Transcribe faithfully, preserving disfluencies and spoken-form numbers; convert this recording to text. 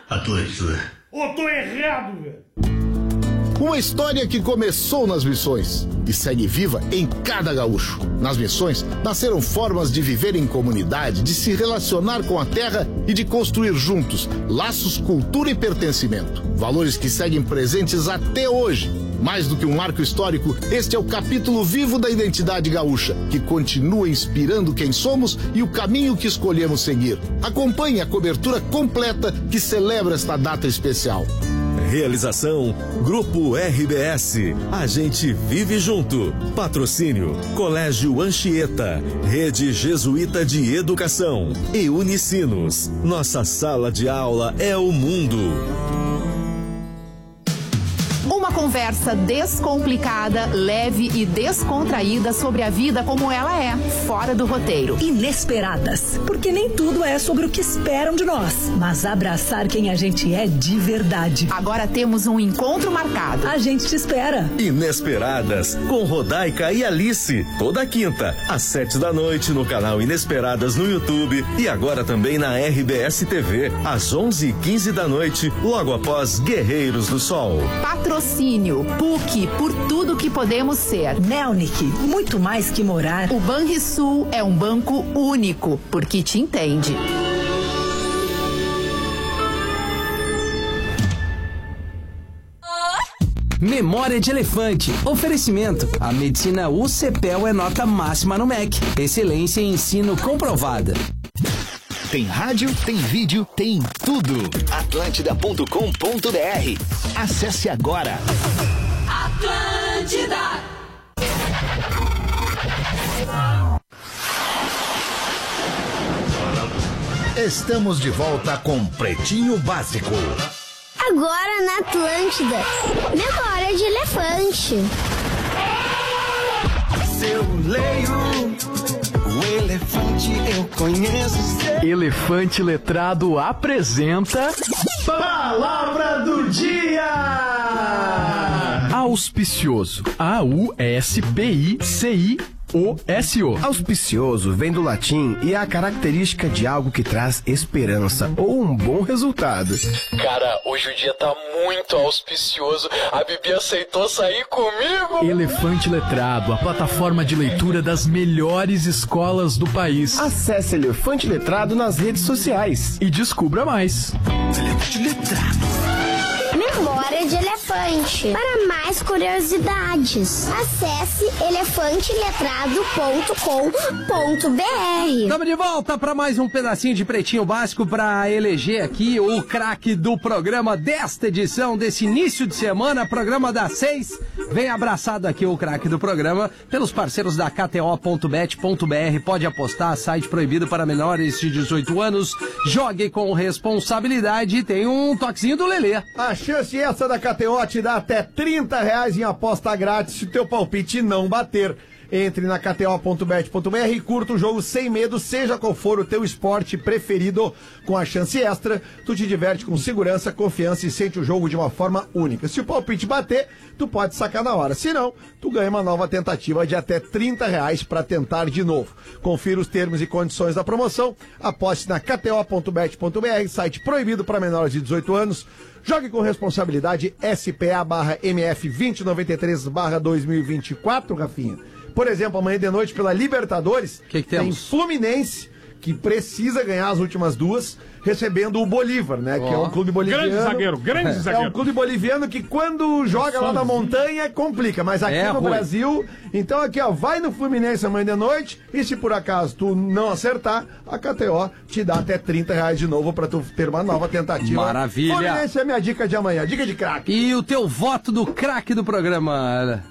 Atlântida. Ô, tô errado, velho. Uma história que começou nas missões e segue viva em cada gaúcho. Nas missões, nasceram formas de viver em comunidade, de se relacionar com a terra e de construir juntos laços, cultura e pertencimento. Valores que seguem presentes até hoje. Mais do que um marco histórico, este é o capítulo vivo da identidade gaúcha, que continua inspirando quem somos e o caminho que escolhemos seguir. Acompanhe a cobertura completa que celebra esta data especial. Realização Grupo R B S. A gente vive junto. Patrocínio Colégio Anchieta, Rede Jesuíta de Educação e Unicinos. Nossa sala de aula é o mundo. Uma conversa descomplicada, leve e descontraída sobre a vida como ela é, fora do roteiro. Inesperadas, porque nem tudo é sobre o que esperam de nós, mas abraçar quem a gente é de verdade. Agora temos um encontro marcado. A gente te espera. Inesperadas, com Rodaica e Alice, toda quinta, às sete da noite, no canal Inesperadas no YouTube e agora também na R B S T V, às onze e quinze da noite, logo após Guerreiros do Sol. Patrocínio P U C, por tudo que podemos ser. Melnick, muito mais que morar. O Banrisul é um banco único, porque te entende. Memória de Elefante. Oferecimento. A medicina U C P E L é nota máxima no M E C. Excelência em ensino comprovada. Tem rádio, tem vídeo, tem tudo. Atlântida ponto com ponto b r. Acesse agora. Atlântida. Estamos de volta com Pretinho Básico. Agora na Atlântida. Memória de Elefante. Se eu leio o elefante, eu conheço. Elefante Letrado apresenta Palavra do Dia! Auspicioso. A U S P I C I O S O. Auspicioso vem do latim e é a característica de algo que traz esperança ou um bom resultado. Cara, hoje o dia tá muito auspicioso. A Bibi aceitou sair comigo. Elefante Letrado, a plataforma de leitura das melhores escolas do país. Acesse Elefante Letrado nas redes sociais e descubra mais. Elefante Letrado. Memória de Elefante. Para mais curiosidades, acesse elefante letrado ponto com ponto b r. Estamos de volta para mais um pedacinho de Pretinho Básico para eleger aqui o craque do programa desta edição, desse início de semana, programa das seis. Vem abraçado aqui o craque do programa pelos parceiros da K T O ponto bet ponto b r. Pode apostar, site proibido para menores de dezoito anos. Jogue com responsabilidade e tem um toquezinho do Lelê. A chance essa da K T O te dá até trinta reais em aposta grátis se o teu palpite não bater. Entre na K T O ponto bet ponto b r e curta o jogo sem medo, seja qual for o teu esporte preferido. Com a chance extra, tu te diverte com segurança, confiança e sente o jogo de uma forma única. Se o palpite bater, tu pode sacar na hora. Se não, tu ganha uma nova tentativa de até trinta reais para tentar de novo. Confira os termos e condições da promoção. Aposte na K T O ponto bet ponto b r, site proibido para menores de dezoito anos. Jogue com responsabilidade. S P A barra M F vinte noventa e três barra dois mil e vinte e quatro, Rafinha. Por exemplo, amanhã de noite pela Libertadores, que que tem Fluminense, que precisa ganhar as últimas duas, recebendo o Bolívar, né? Oh. Que é um clube boliviano. Grande zagueiro, grande é, zagueiro. É um clube boliviano que quando joga lá na montanha complica, mas aqui é no ruim. Brasil, então aqui ó, vai no Fluminense amanhã de noite e se por acaso tu não acertar, a K T O te dá até trinta reais de novo pra tu ter uma nova tentativa. Maravilha. Fluminense é minha dica de amanhã, dica de craque. E o teu voto do craque do programa?